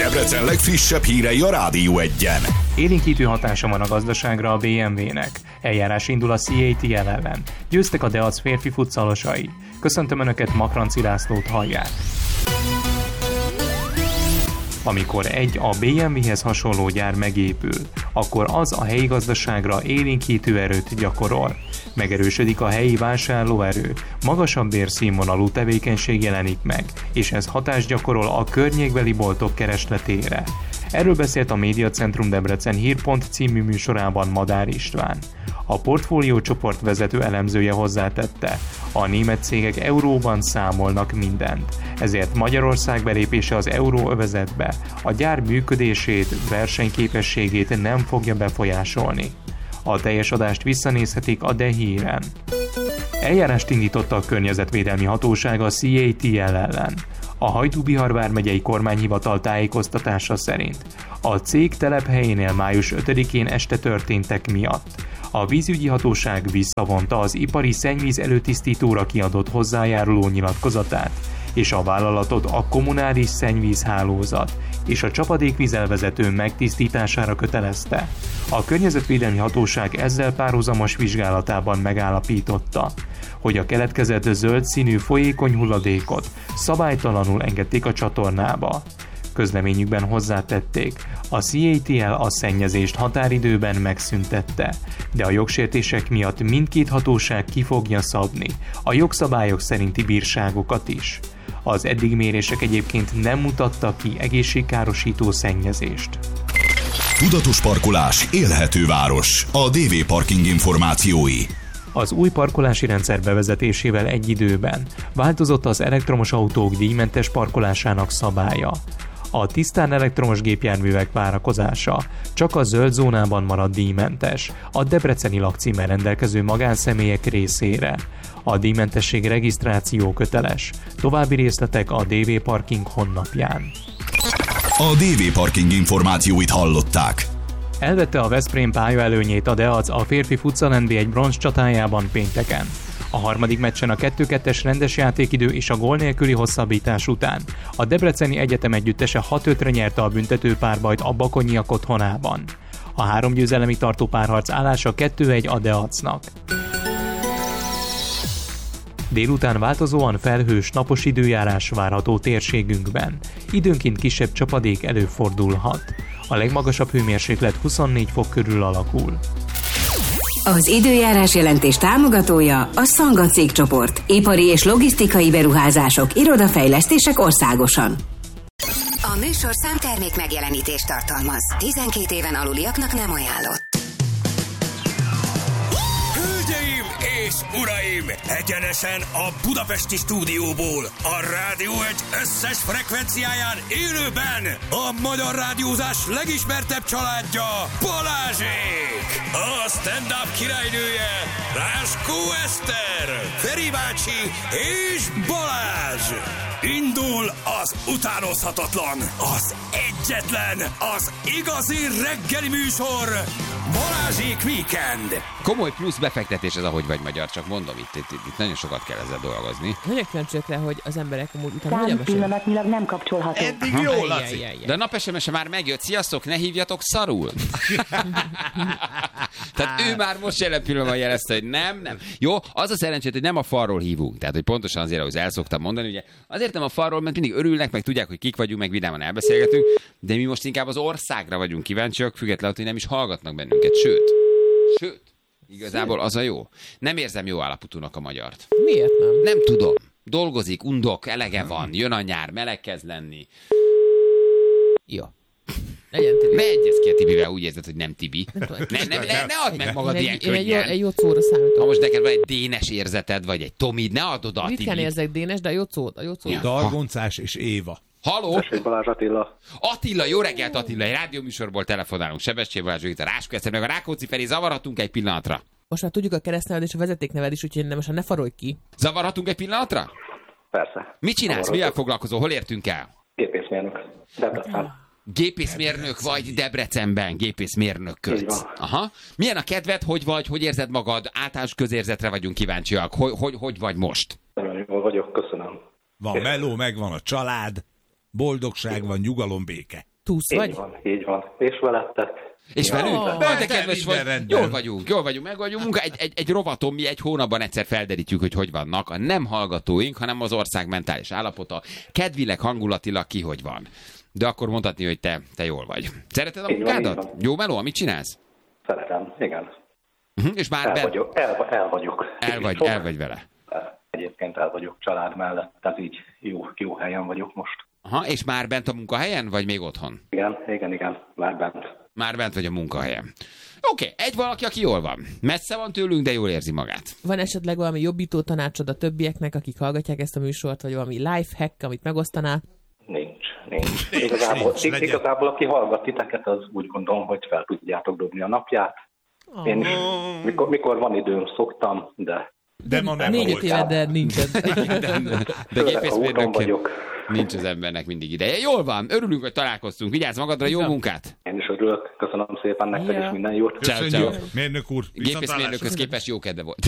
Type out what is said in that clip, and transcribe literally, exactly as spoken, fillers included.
Debrecen legfrissebb hírei a Rádió Egyen. Élénkítő hatása van a gazdaságra a bé em vé-nek. Eljárás indul a cé á té el ellen. Győztek a Deac férfi futszalosai. Köszöntöm Önöket, Makranci Lászlót hallják. Amikor egy a bé em vé-hez hasonló gyár megépül, akkor az a helyi gazdaságra élénkítő erőt gyakorol. Megerősödik a helyi vásárlóerő, magasabb bérszínvonalú tevékenység jelenik meg, és ez hatást gyakorol a környékbeli boltok keresletére. Erről beszélt a Médiacentrum Debrecen Hírpont című műsorában Madár István. A portfólió csoport vezető elemzője hozzátette, a német cégek euróban számolnak mindent, ezért Magyarország belépése az euróövezetbe a gyár működését, versenyképességét nem fogja befolyásolni. A teljes adást visszanézhetik a De Híren. Eljárást indította a Környezetvédelmi Hatóság a cé á té el ellen. A Hajdú-Bihar vármegyei kormányhivatal tájékoztatása szerint a cég telephelyénél május ötödikén este történtek miatt a vízügyi hatóság visszavonta az ipari szennyvíz előtisztítóra kiadott hozzájáruló nyilatkozatát, és a vállalatot a kommunális szennyvízhálózat és a csapadékvízelvezető megtisztítására kötelezte. A Környezetvédelmi Hatóság ezzel párhuzamos vizsgálatában megállapította, hogy a keletkezett zöld színű folyékony hulladékot szabálytalanul engedték a csatornába. Közleményükben hozzátették, a cé á té el a szennyezést határidőben megszüntette, de a jogsértések miatt mindkét hatóság ki fogja szabni a jogszabályok szerinti bírságokat is. Az eddig mérések egyébként nem mutattak ki egészségkárosító szennyezést. Tudatos parkolás, élhető város. A dé vé Parking információi. Az új parkolási rendszer bevezetésével egy időben változott az elektromos autók díjmentes parkolásának szabálya. A tisztán elektromos gépjárművek várakozása csak a zöld zónában marad díjmentes, a debreceni lakcímmel rendelkező magánszemélyek részére. A díjmentesség regisztráció köteles. További részletek a dé vé Parking honlapján. A dé vé Parking információit hallották. Elvette a Veszprém pályaelőnyét a Deac a férfi futsal en bé egy bronz csatájában pénteken. A harmadik meccsen a kettő kettes rendes játékidő és a gól nélküli hosszabbítás után a Debreceni Egyetem együttese hat ötre nyerte a büntető párbajt a Bakonyiak otthonában. A három győzelemi tartó párharc állása kettő egy a Deacnak. Délután változóan felhős, napos időjárás várható térségünkben. Időnként kisebb csapadék előfordulhat. A legmagasabb hőmérséklet huszonnégy fok körül alakul. Az időjárás jelentés támogatója a Szanga cégcsoport. Ipari és logisztikai beruházások, irodafejlesztések országosan. A műsor számtermék megjelenítést tartalmaz. tizenkét éven aluliaknak nem ajánlott. Hölgyeim és uraim! Egyenesen a budapesti stúdióból, a Rádió egy összes frekvenciáján élőben a magyar rádiózás legismertebb családja, Balázsék! A stand-up királynője, Ráskó Eszter, Feri bácsi és Balázs! Indul az utánozhatatlan, az egyetlen, az igazi reggeli műsor, Balázsék Weekend! Komoly plusz befektetés ez, ahogy vagy magyar, csak mondom, itt, itt, itt, itt nagyon sokat kell ezzel dolgozni. Nagyon kíváncsiak rá, hogy az emberek amúgy utána hogyan mesélnek. pillanatnyilag nem kapcsolható. Eddig Aha. jó, Laci. De a nap es em es-e már megjött. Sziasztok, ne hívjatok szarul. Tehát ő már most jelen pillanatban jelezte, hogy nem, nem. Jó, az a szerencsét, hogy nem a falról hívunk. Tehát, hogy pontosan azért, ahogy el szoktam mondani, ugye, azért nem a falról, mert mindig örülnek, meg tudják, hogy kik vagyunk, meg vidáman elbeszélgetünk, de mi most inkább az országra vagyunk kíváncsiak, függetlenül, hogy nem is hallgatnak bennünket. Sőt, sőt, igazából az a jó. Nem érzem jó állapotúnak a magyart. Miért nem? Nem tudom. Dolgozik, undok, elege van, jön a nyár, meleg kezd lenni. Jó. Legyen Tibi. Ne egyezz ki a Tibivel, úgy érzed, hogy nem Tibi. Ne, ne, ne, ne add meg magad én ilyen egy, én könnyen. egy, egy jocóra számítom. Ha most neked van egy dénes érzeted, vagy egy Tomid, ne add oda a Tibit. Ritkán érzek dénes, de a jocó, a jocó. Ja. Dargoncás és Éva. Haló? Tessék, Balázs Attila. Attila, jó reggelt Attila, egy rádióműsorból telefonálunk. Sebestyén Balázs, itt a Ráskó Eszter, meg a Rákóczi Feri, zavarhatunk egy pillanatra? Most már tudjuk a keresztneved és a vezetékneved is, úgyhogy most már ne farolj ki. Zavarhatunk egy pillanatra? Persze. Mit csinálsz? Mivel foglalkozol? Hol értünk el? Gépészmérnök. Debrecen. Gépészmérnök vagy Debrecenben, gépészmérnökködsz. Aha. Milyen a kedved, hogy vagy, hogy érzed magad? Általános közérzetre vagyunk kíváncsiak. Hogy, hogy, hogy vagy most? Nagyon jól vagyok, köszönöm. Van meló, megvan a család, boldogság van, nyugalom, béke. Túsz Így vagy? van, így van. És veletek. És velünk? Jó. Oh, de Te kedves minden vagy. rendben. Jól vagyunk, jól vagyunk, meg vagyunk. Munka. Egy, egy, egy rovaton mi egy hónapban egyszer felderítjük, hogy hogy vannak. A nem hallgatóink, hanem az ország mentális állapota. Kedvileg, hangulatilag ki hogy van. De akkor mondhatni, hogy te, te jól vagy. Szereted a Így van, munkádat? így van. Jó meló, amit csinálsz? Szeretem, igen. Uh-huh. És már El ben... vagyok, el, el vagyok. el, vagy, Sok- el vagy vele. Egyébként el vagyok család mellett, tehát így jó, jó helyen vagyok most. Aha, és már bent a munkahelyen, vagy még otthon? Igen, igen, igen, már bent. Már bent vagy a munkahelyen. Oké, okay, egy valaki, aki jól van. Messze van tőlünk, de jól érzi magát. Van esetleg valami jobbító tanácsod a többieknek, akik hallgatják ezt a műsort, vagy valami life hack, amit megosztanál? Nincs, nincs. Igazából, Nincs, legyen. igazából aki hallgat titeket, az úgy gondolom, hogy fel tudjátok dobni a napját. Én is, mikor, mikor van időm, szoktam, de De ma nem Négy-öt volt. éve, de nincsen. De, de főleg a úton gépészmérnökként vagyok. nincs az embernek mindig ideje. Jól van, örülünk, hogy találkoztunk. Vigyázz magadra, jó munkát! Én is örülök. Köszönöm szépen nektek, Ja. és minden jót. Ciao, Köszönjük, ciao. mérnök úr. Gépészmérnökhöz Viszontlátásra. képest jó kedve volt.